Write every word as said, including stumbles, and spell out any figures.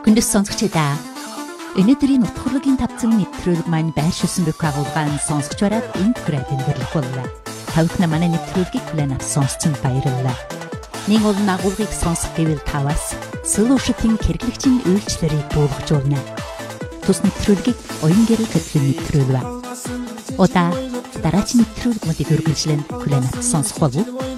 Хүндэс сонсогчдаа өнөөдрийн нутхурлын тавцан нэвтрүүлэг маань байршуулсан бүх агуулгаан сонсогч бараад энд хүрээд өндөрлөх боллоо. Тавхна манай нэвтрүүлгийг хүлээн авсан сонссон баярлалаа. Нэг олон агуулгыг сонсох гэвэл таваас solution-ийн хэрэглэгчийн үйлчлэлийг буулгажуулна. Тус нэвтрүүлгийг оюун гэрэл хөтөлбөр нэвтрүүлвэ. Удаа дараагийн нэвтрүүлгүүдийг үргэлжлэн хүлээн авсан сонсох болов уу?